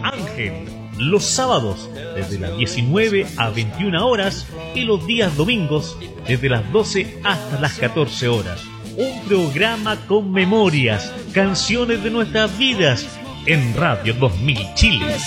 Ángel, los sábados desde las 19 a 21 horas y los días domingos desde las 12 hasta las 14 horas. Un programa con memorias, canciones de nuestras vidas en Radio 2000 Chile.